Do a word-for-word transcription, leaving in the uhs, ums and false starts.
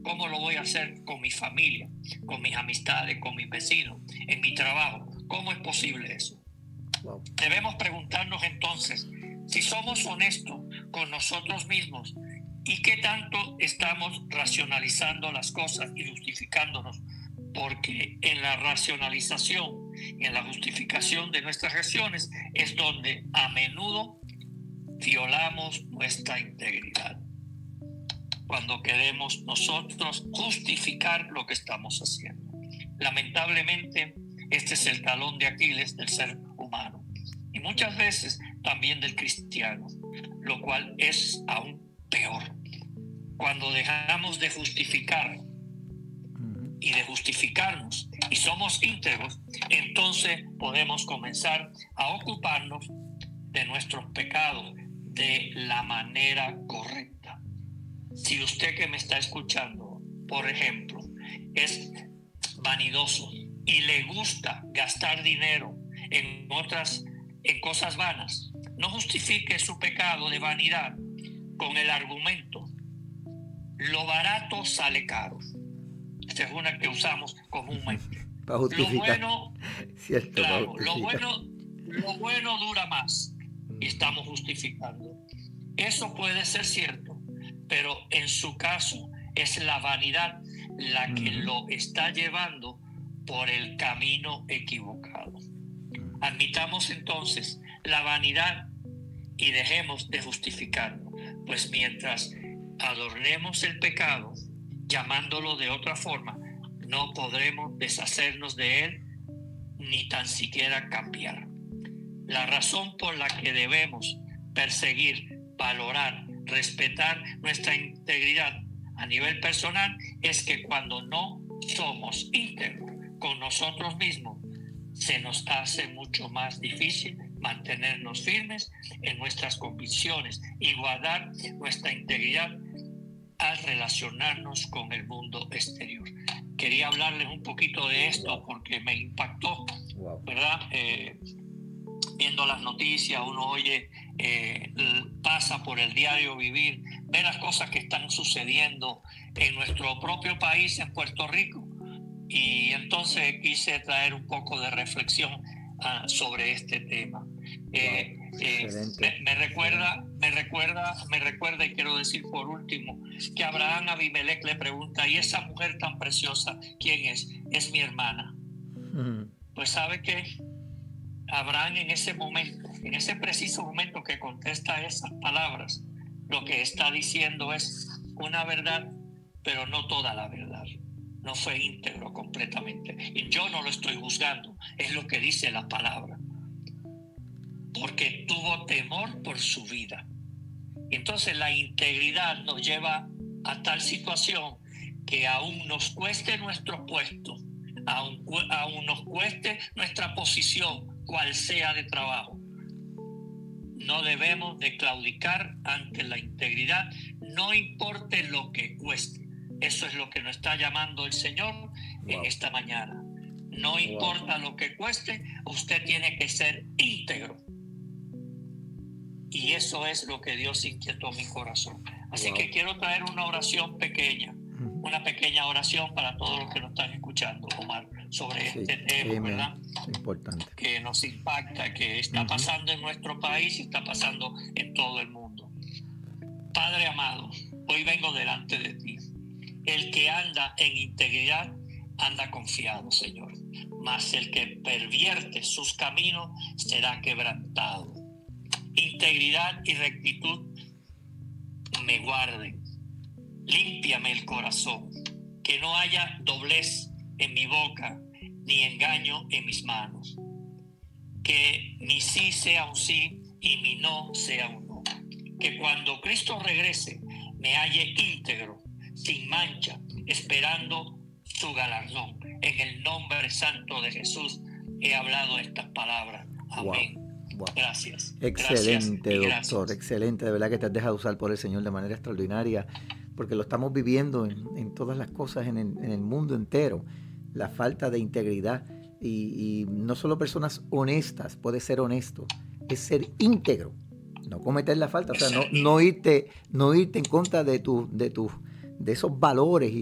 ¿Cómo lo voy a hacer con mi familia, con mis amistades, con mis vecinos, en mi trabajo? ¿Cómo es posible eso? Wow. Debemos preguntarnos entonces si somos honestos con nosotros mismos y qué tanto estamos racionalizando las cosas y justificándonos, porque en la racionalización y en la justificación de nuestras acciones es donde a menudo violamos nuestra integridad. Cuando queremos nosotros justificar lo que estamos haciendo. Lamentablemente, este es el talón de Aquiles del ser humano y muchas veces también del cristiano, lo cual es aún peor. Cuando dejamos de justificar y de justificarnos y somos íntegros, entonces podemos comenzar a ocuparnos de nuestros pecados de la manera correcta. Si usted que me está escuchando, por ejemplo, es vanidoso y le gusta gastar dinero en otras, en cosas vanas, no justifique su pecado de vanidad con el argumento: lo barato sale caro. Esta es una que usamos comúnmente. Para justificar. Lo bueno, Cierto, claro, para lo justificar. bueno, lo bueno dura más y estamos justificando. Eso puede ser cierto, pero en su caso es la vanidad la que uh-huh. lo está llevando por el camino equivocado. Admitamos entonces la vanidad y dejemos de justificarnos, pues mientras adornemos el pecado, llamándolo de otra forma, no podremos deshacernos de él ni tan siquiera cambiar. La razón por la que debemos perseguir, valorar, respetar nuestra integridad a nivel personal es que cuando no somos íntegros con nosotros mismos, se nos hace mucho más difícil mantenernos firmes en nuestras convicciones y guardar nuestra integridad al relacionarnos con el mundo exterior. Quería hablarles un poquito de esto porque me impactó, ¿verdad? Eh, viendo las noticias, uno oye, eh, pasa por el diario vivir, ve las cosas que están sucediendo en nuestro propio país, en Puerto Rico, y entonces quise traer un poco de reflexión uh, sobre este tema. Eh, eh, me, me recuerda, me recuerda, me recuerda y quiero decir por último que Abraham Abimelech le pregunta: ¿y esa mujer tan preciosa quién es? Es mi hermana. Uh-huh. Pues sabe que Abraham en ese momento, en ese preciso momento que contesta esas palabras, lo que está diciendo es una verdad, pero no toda la verdad. No fue íntegro completamente. Y yo no lo estoy juzgando, es lo que dice la palabra. Porque tuvo temor por su vida. Entonces la integridad nos lleva a tal situación que aún nos cueste nuestro puesto, aún, aún nos cueste nuestra posición, cual sea de trabajo. No debemos de claudicar ante la integridad, no importe lo que cueste. Eso es lo que nos está llamando el Señor wow. en esta mañana. No wow. importa lo que cueste, usted tiene que ser íntegro. Y eso es lo que Dios inquietó mi corazón. Así wow. que quiero traer una oración pequeña, una pequeña oración para todos los que nos están escuchando, Omar, sobre sí, este tema, amen. ¿verdad? Importante. Que nos impacta, que está uh-huh. pasando en nuestro país y está pasando en todo el mundo. Padre amado, hoy vengo delante de ti. El que anda en integridad anda confiado, Señor. Mas el que pervierte sus caminos será quebrantado. Integridad y rectitud me guarden. Límpiame el corazón. Que no haya doblez en mi boca, ni engaño en mis manos. Que mi sí sea un sí y mi no sea un no. Que cuando Cristo regrese me halle íntegro, sin mancha, esperando su galardón. En el nombre santo de Jesús he hablado estas palabras. Amén. Wow. Wow. Gracias. Excelente, gracias doctor. gracias. Excelente. De verdad que te has dejado usar por el Señor de manera extraordinaria, porque lo estamos viviendo en, en todas las cosas en el, en el mundo entero. La falta de integridad. Y, y no solo personas honestas, puede ser honesto, es ser íntegro. No cometer la falta, o sea, no, no irte, no irte en contra de tu, de tus, de esos valores y